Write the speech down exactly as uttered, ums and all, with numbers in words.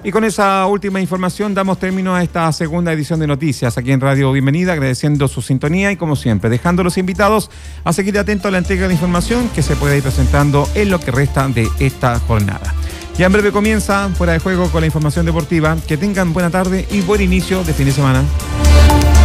Y con esa última información damos término a esta segunda edición de Noticias aquí en Radio Bienvenida, agradeciendo su sintonía y como siempre, dejando a los invitados a seguir atentos a la entrega de la información que se puede ir presentando en lo que resta de esta jornada. Ya en breve comienza Fuera de Juego con la información deportiva. Que tengan buena tarde y buen inicio de fin de semana.